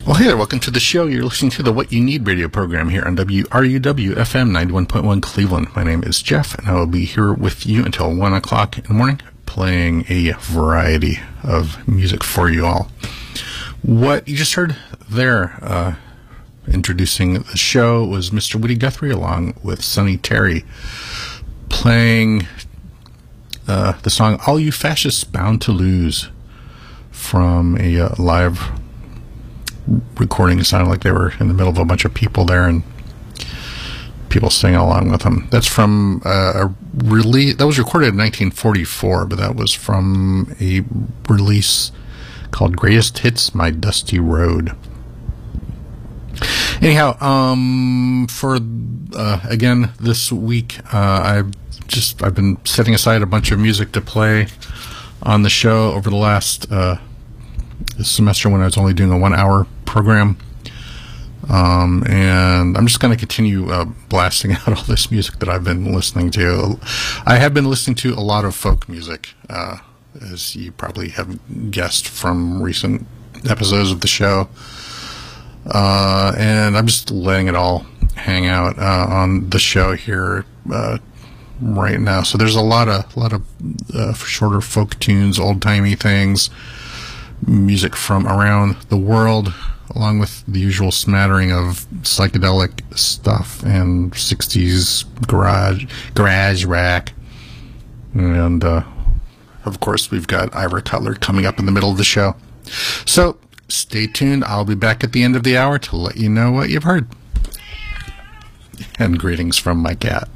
Well, hey there, welcome to the show. You're listening to the What You Need radio program here on WRUW FM 91.1 Cleveland. My name is Jeff, and I will be here with you until 1 o'clock in the morning, playing a variety of music for you all. What you just heard there, introducing the show, was Mr. Woody Guthrie along with Sonny Terry, playing the song All You Fascists Bound to Lose from a live recording. It sounded like they were in the middle of a bunch of people there and people singing along with them. That's from a release that was recorded in 1944, but that was from a release called Greatest Hits, My Dusty Road. Anyhow, for again this week, I've been setting aside a bunch of music to play on the show over the last this semester when I was only doing a 1 hour program, and I'm just going to continue blasting out all this music that I've been listening to. I have been listening to a lot of folk music, as you probably have guessed from recent episodes of the show, and I'm just letting it all hang out on the show here right now. So there's a lot of shorter folk tunes, old-timey things, music from around the world, along with the usual smattering of psychedelic stuff and 60s garage rock. And of course, we've got Ira Cutler coming up in the middle of the show. So stay tuned. I'll be back at the end of the hour to let you know what you've heard. And greetings from my cat.